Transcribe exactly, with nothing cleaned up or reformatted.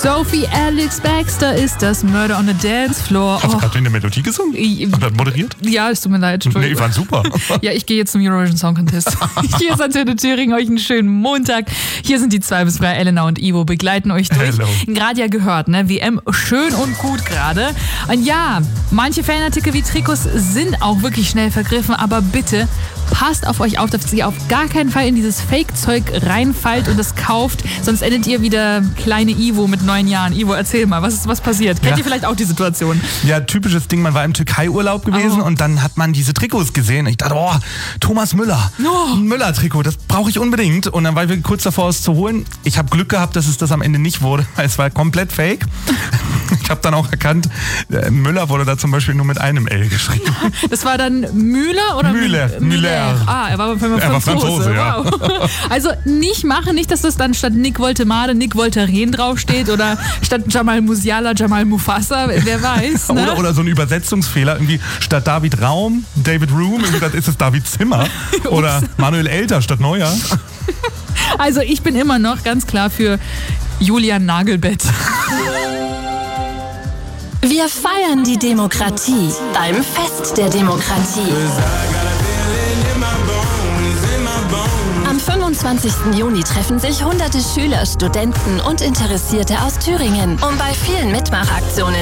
Sophie Alex Baxter ist das Murder on the Dance Floor. Hast du Oh. gerade eine Melodie gesungen? Oder moderiert? Ja, es tut mir leid. Nee, waren super. Ja, ich gehe jetzt zum Eurovision Song Contest. Hier ist Antenne Thüringen, euch einen schönen Montag. Hier sind die zwei bis drei, Elena und Ivo, begleiten euch durch. Hello. Gerade ja gehört, ne? W M schön und gut gerade. Und ja, manche Fanartikel wie Trikots sind auch wirklich schnell vergriffen, aber bitte passt auf euch auf, dass ihr auf gar keinen Fall in dieses Fake-Zeug reinfallt und es kauft, sonst endet ihr wieder kleine Ivo mit neun Jahren. Ivo, erzähl mal, was ist was passiert? Kennt Ja. ihr vielleicht auch die Situation? Ja, typisches Ding, man war im Türkei-Urlaub gewesen Oh. und dann hat man diese Trikots gesehen. Ich dachte, oh, Thomas Müller, Oh. ein Müller-Trikot, das brauche ich unbedingt. Und dann waren wir kurz davor, es zu holen. Ich habe Glück gehabt, dass es das am Ende nicht wurde, weil es war komplett fake. Ich habe dann auch erkannt, äh, Müller wurde da zum Beispiel nur mit einem L geschrieben. Das war dann Müller oder Müller, Mü- Müller. Ah, er war Franzose. Er war Franzose, ja. Wow. Also nicht machen, nicht, dass das dann statt Nick Woltemade Nick Voltaren draufsteht oder statt Jamal Musiala Jamal Mufasa, wer weiß. Ne? Oder, oder so ein Übersetzungsfehler, irgendwie statt David Raum, David Room, irgendwie dann ist es David Zimmer. Oder Manuel Elter statt Neuer. Also ich bin immer noch ganz klar für Julian Nagelbett. Wir feiern die Demokratie beim Fest der Demokratie. Am fünfundzwanzigsten Juni treffen sich hunderte Schüler, Studenten und Interessierte aus Thüringen, um bei vielen Mitmachaktionen